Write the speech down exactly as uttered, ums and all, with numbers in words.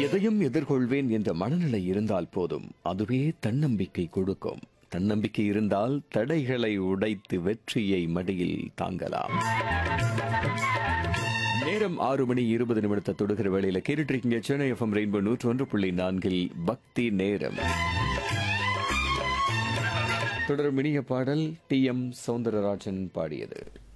எதையும் எதிர்கொள்வேன் என்ற மனநிலை இருந்தால் போதும், அதுவே தன்னம்பிக்கை கொடுக்கும். தன்னம்பிக்கை இருந்தால் தடைகளை உடைத்து வெற்றியை மடியில் தாங்கலாம். நேரம் ஆறு மணி இருபது நிமிடத்தை தொடுகிற வேளையில கேட்டுட்டு இருக்கீங்க சென்னை எஃப்எம் ரெயின்போ நூற்று ஒன்று புள்ளி நான்கில் பக்தி நேரம். தொடரும் இனிய பாடல் டி எம் சௌந்தரராஜன் பாடியது.